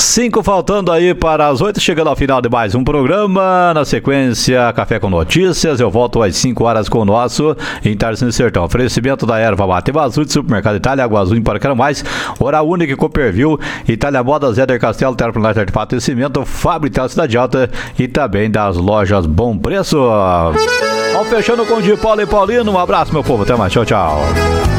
5 faltando aí para as 8, chegando ao final de mais um programa. Na sequência, Café com Notícias. Eu volto às 5 horas com o nosso em Tarcísio Sertão. Oferecimento da Erva Mate Vazu, de Supermercado Itália, Água Azul, para quero mais. Hora Única, Cooperville, Itália Modas, Éder Castelo, Teraplanagem, Artefato e Cimento, Fábrica Cidade Alta e também das lojas Bom Preço. Vamos fechando com o de Paulo e Paulino. Um abraço, meu povo. Até mais. Tchau, tchau.